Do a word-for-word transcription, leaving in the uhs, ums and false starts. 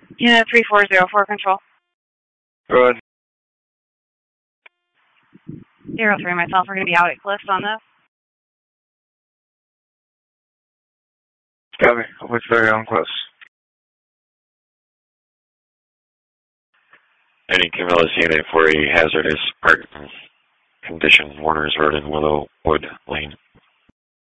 Unit three four zero four, control. Go ahead. Zero three, myself, we're going to be out at Cliffs on this. Copy. I'll put you back on close. Any Camillus unit for a hazardous parking condition, Warner's Road and Willowwood Lane.